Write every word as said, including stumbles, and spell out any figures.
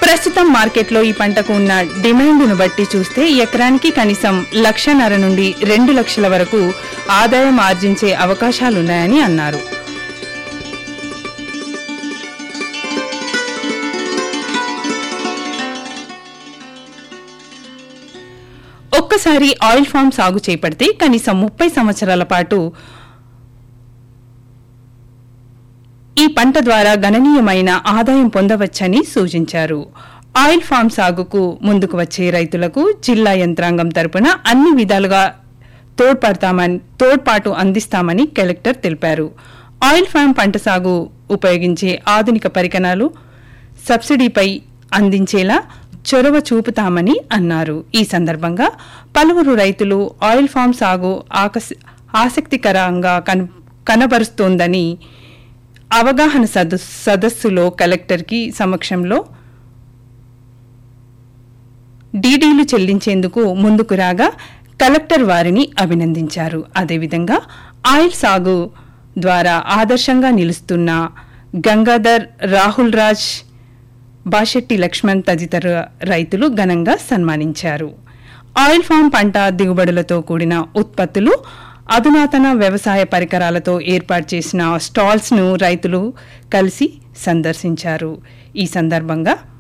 ప్రస్తుతం మార్కెట్లో ఈ పంటకు ఉన్న డిమాండ్ను బట్టి చూస్తే ఎకరానికి కనీసం లక్షన్నర నుండి రెండు లక్షల వరకు ఆదాయం ఆర్జించే అవకాశాలున్నాయని అన్నారు. ఒక్కసారి ఆయిల్ ఫామ్ సాగు చేపడితే కనీసం ముప్పై సంవత్సరాల పాటు ఈ పంట ద్వారా గణనీయమైన ఆదాయం పొందవచ్చని సూచించారు. ఆయిల్ ఫామ్ సాగుకు ముందుకు వచ్చే రైతులకు జిల్లా యంత్రాంగం తరపున అన్ని విధాలుగా తోడ్పడతామని తోడ్పాటు అందిస్తామని కలెక్టర్ తెలిపారు. ఆయిల్ ఫామ్ పంట సాగు ఉపయోగించే ఆధునిక పరికరాలు సబ్సిడీపై అందించేలా చొరవ చూపుతామని అన్నారు. ఈ సందర్భంగా పలువురు రైతులు ఆయిల్ ఫామ్ సాగు ఆసక్తికరంగా కనబరుస్తోందని అవగాహన సదస్సులో కలెక్టర్కి సమక్షంలో డీడీలు చెల్లించేందుకు ముందుకు రాగా కలెక్టర్ వారిని అభినందించారు. అదేవిధంగా ఆయిల్ సాగు ద్వారా ఆదర్శంగా నిలుస్తున్న గంగాధర్, రాహుల్ రాజ్, బాషెట్టి లక్ష్మణ్ తదితర రైతులు ఘనంగా సన్మానించారు. ఆయిల్ ఫామ్ పంట దిగుబడులతో కూడిన ఉత్పత్తులు, అధునాతన వ్యవసాయ పరికరాలతో ఏర్పాటు చేసిన స్టాల్స్ ను రైతులు కలిసి సందర్శించారు. ఈ సందర్భంగా